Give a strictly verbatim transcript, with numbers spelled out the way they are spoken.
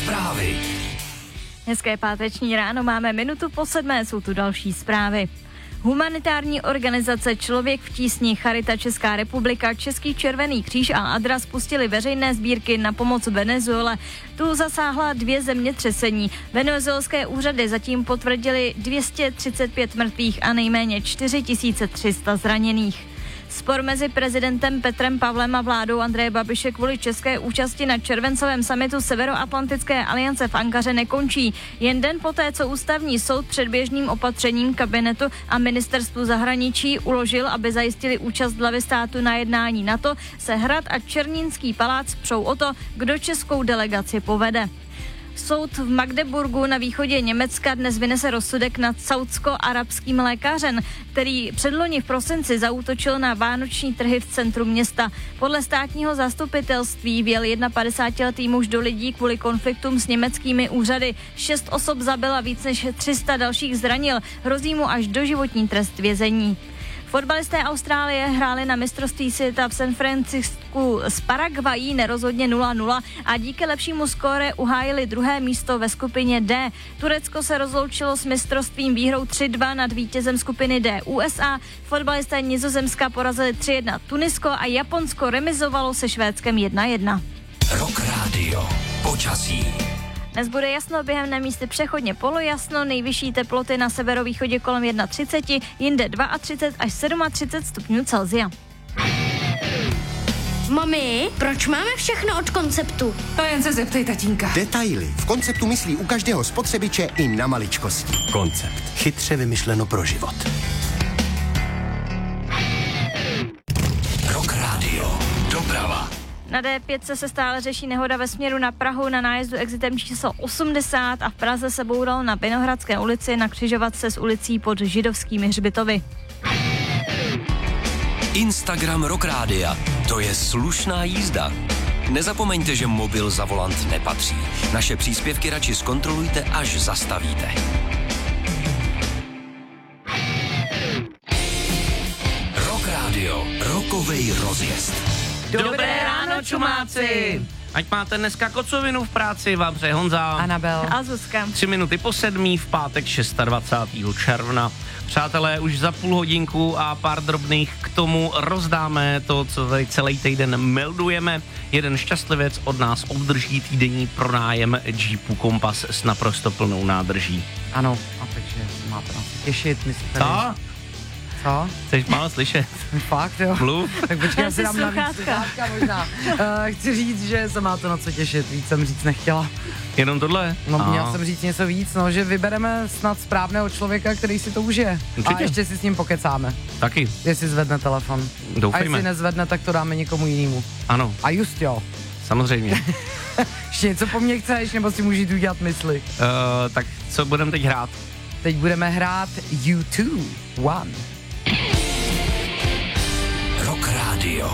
Zprávy. Hezké páteční ráno, máme minutu po sedmé, jsou tu další zprávy. Humanitární organizace Člověk v tísni, Charita Česká republika, Český červený kříž a Adra spustili veřejné sbírky na pomoc Venezuele. Tu zasáhla dvě zemětřesení. Venezuelské úřady zatím potvrdili dvě stě třicet pět mrtvých a nejméně čtyři tisíce tři sta zraněných. Spor mezi prezidentem Petrem Pavlem a vládou Andreje Babiše kvůli české účasti na červencovém summitu Severoatlantické aliance v Ankaře nekončí. Jen den poté, co ústavní soud předběžným opatřením kabinetu a ministerstvu zahraničí uložil, aby zajistili účast hlavy státu na jednání NATO, se Hrad a Černínský palác přou o to, kdo českou delegaci povede. Soud v Magdeburgu na východě Německa dnes vynese rozsudek nad saúdsko-arabským lékařem, který předloni v prosinci zaútočil na vánoční trhy v centru města. Podle státního zastupitelství vjel padesátidvouletý muž do lidí kvůli konfliktům s německými úřady. Šest osob zabil a víc než tři sta dalších zranil. Hrozí mu až doživotní trest vězení. Fotbalisté Austrálie hráli na mistrovství světa v San Francisku s Paraguayí nerozhodně nula nula a díky lepšímu skóre uhájili druhé místo ve skupině D. Turecko se rozloučilo s mistrovstvím výhrou tři dva nad vítězem skupiny D U S A. Fotbalisté Nizozemska porazili tři jedna Tunisko a Japonsko remizovalo se Švédskem jedna jedna. Rock Radio. Počasí. Dnes bude jasno, během na místy přechodně polojasno, nejvyšší teploty na severovýchodě kolem třicet jedna, jinde třicet dva až třicet sedm stupňů Celsia. Mami, proč máme všechno od Konceptu? To jen se zeptej tatínka. Detaily. V Konceptu myslí u každého spotřebiče i na maličkosti. Koncept. Chytře vymyšleno pro život. Rock Radio. Doprava. Na D pět se stále řeší nehoda ve směru na Prahu na nájezdu exitem číslo osmdesát a v Praze se boural na Vinohradské ulici na křižovatce s ulicí pod Židovskými hřbitovy. Instagram Rock Rádia. To je slušná jízda. Nezapomeňte, že mobil za volant nepatří. Naše příspěvky radši zkontrolujte, až zastavíte. Rock Radio. Rokovej rozjezd. Dobré ráno, čumáci! Ať máte dneska kocovinu v práci, vám přeje Honza Anabel A Zuzka. Tři minuty po sedmí v pátek dvacátého šestého června. Přátelé, už za půl hodinku a pár drobných k tomu rozdáme to, co tady celý týden meldujeme. Jeden šťastlivec od nás obdrží týdenní pronájem Jeepu Kompas s naprosto plnou nádrží. Ano, a takže máte na co těšit. My tady... Co? Co? Chceš málo slyšet? Fakt, jo. Mluv. Tak počkej, já si dám na víc sluchátka možná. Uh, chci říct, že se máte na co těšit, víc jsem říct nechtěla. Jenom tohle? No, a. měl jsem říct něco víc, no, že vybereme snad správného člověka, který si to užije. Určitě. A ještě si s ním pokecáme. Taky. Jestli zvedne telefon. Doufejme. A jestli nezvedne, tak to dáme někomu jinému. Ano. A just jo. Samozřejmě. Ještě něco po mně chceš, nebo si můžeš udělat mysli? Uh, tak co budeme teď hrát? Teď budeme hrát U dva One. Rock Radio.